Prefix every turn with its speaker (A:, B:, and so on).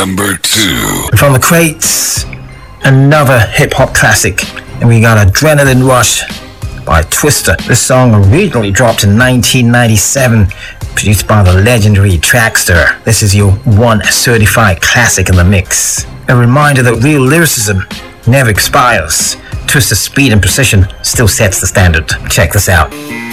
A: number 2.
B: From the crates, another hip-hop classic, and we got Adrenaline Rush by Twista. This song originally dropped in 1997, produced by the legendary Traxster. This is your one certified classic in the mix. A reminder that real lyricism never expires. Twista's speed and precision still sets the standard. Check this out.